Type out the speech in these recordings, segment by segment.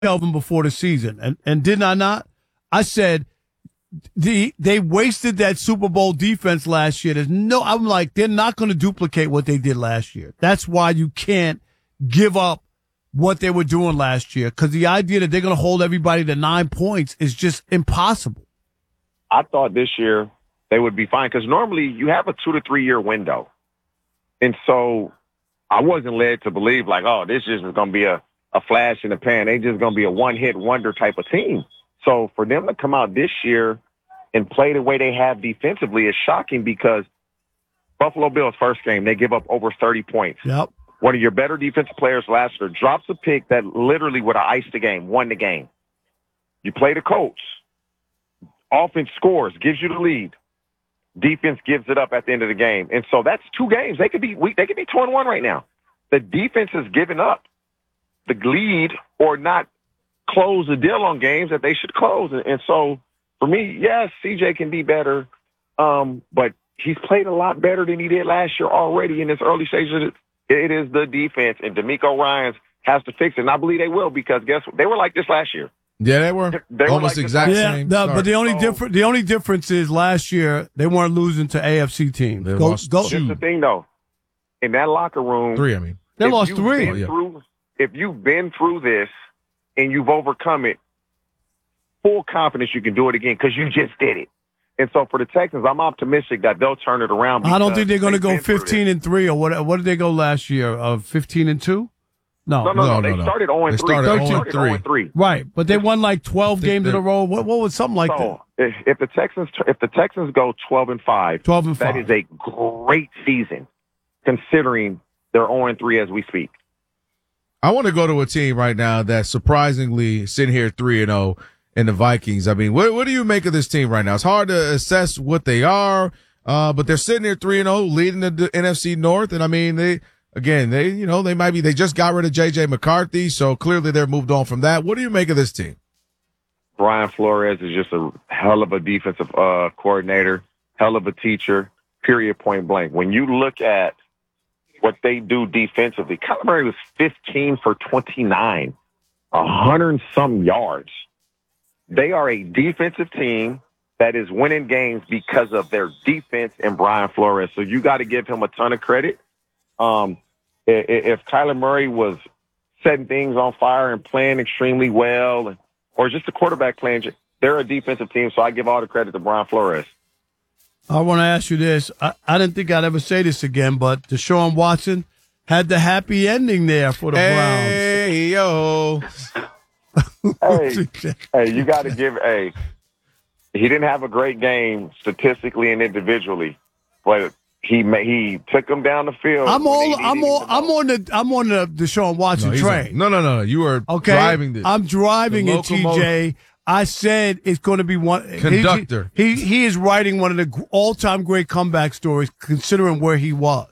Kelvin before the season, and did I not? I said they wasted that Super Bowl defense last year. I'm like, they're not going to duplicate what they did last year. That's why you can't give up what they were doing last year, because the idea that they're going to hold everybody to 9 points is just impossible. I thought this year they would be fine, because normally you have a 2 to 3 year window. And so I wasn't led to believe like, oh, this is going to be a flash in the pan. They just going to be a one-hit wonder type of team. So for them to come out this year and play the way they have defensively is shocking, because Buffalo Bills first game, they give up over 30 points. Yep. One of your better defensive players last year drops a pick that literally would have iced the game, won the game. You play the Colts. Offense scores, gives you the lead. Defense gives it up at the end of the game. And so that's 2 games. They could be 2-1 right now. The defense has given up the lead or not close the deal on games that they should close. And so for me, yes, CJ can be better, but he's played a lot better than he did last year already in this early stages. It is the defense, and DeMeco Ryans has to fix it. And I believe they will, because guess what? They were like this last year. Yeah, they were almost like exact same. No, but the only difference is last year they weren't losing to AFC teams. That's the thing, though. In that locker room, 3. I mean, they lost 3. If you've been through this and you've overcome it, full confidence you can do it again, because you just did it. And so for the Texans, I'm optimistic that they'll turn it around. I don't think they're going to go 15-3 or what. What did they go last year? 15-2? No. They started 0-3. They started 0-3. Right, but they won like 12 games in a row. What was something like that? If the Texans go 12-5, that is a great season, considering they're 0-3 as we speak. I want to go to a team right now that's surprisingly sitting here 3-0 in the Vikings. I mean, what do you make of this team right now? It's hard to assess what they are, but they're sitting here 3-0, leading the NFC North. And I mean, they just got rid of J.J. McCarthy, so clearly they're moved on from that. What do you make of this team? Brian Flores is just a hell of a defensive coordinator, hell of a teacher, period, point blank. When you look at what they do defensively, Kyler Murray was 15 for 29, 100-something yards. They are a defensive team that is winning games because of their defense and Brian Flores. So you got to give him a ton of credit. If Kyler Murray was setting things on fire and playing extremely well, or just the quarterback playing, they're a defensive team, so I give all the credit to Brian Flores. I want to ask you this. I didn't think I'd ever say this again, but Deshaun Watson had the happy ending there for the Browns. Hey, yo. Hey, you got to give he didn't have a great game statistically and individually, but he took them down the field. I'm on the Deshaun Watson train. No. You are driving this. I'm driving it, TJ. I said it's going to be one conductor. He is writing one of the all-time great comeback stories, considering where he was.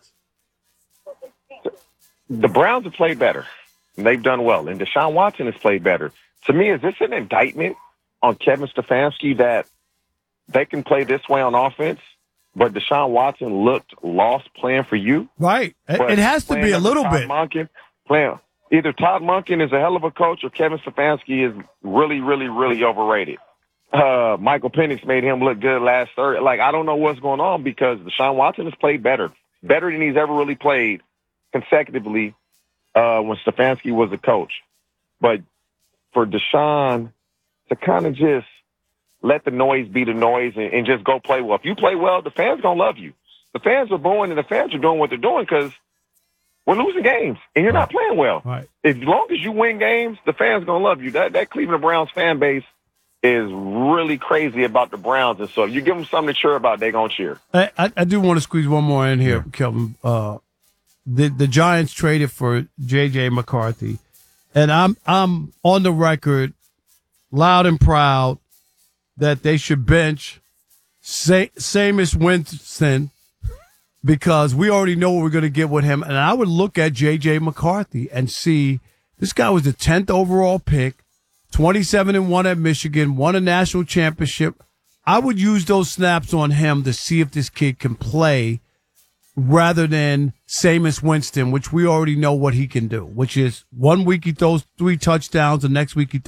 The Browns have played better. They've done well, and Deshaun Watson has played better. To me, is this an indictment on Kevin Stefanski that they can play this way on offense, but Deshaun Watson looked lost playing for you? Right. It has to be a little bit. Either Todd Monken is a hell of a coach or Kevin Stefanski is really, really, really overrated. Michael Penix made him look good last third. Like, I don't know what's going on, because Deshaun Watson has played better than he's ever really played consecutively when Stefanski was the coach. But for Deshaun to kind of just let the noise be the noise and just go play well. If you play well, the fans going to love you. The fans are booing, and the fans are doing what they're doing because we're losing games, and you're not playing well. Right. As long as you win games, the fans going to love you. That Cleveland Browns fan base is really crazy about the Browns, and so if you give them something to cheer about, they're going to cheer. I do want to squeeze one more in here, Kelvin. The Giants traded for J.J. McCarthy, and I'm on the record, loud and proud, that they should bench Jameis Winston, because we already know what we're going to get with him. And I would look at J.J. McCarthy and see this guy was the 10th overall pick, 27-1 at Michigan, won a national championship. I would use those snaps on him to see if this kid can play rather than Jameis Winston, which we already know what he can do, which is 1 week he throws 3 touchdowns, the next week he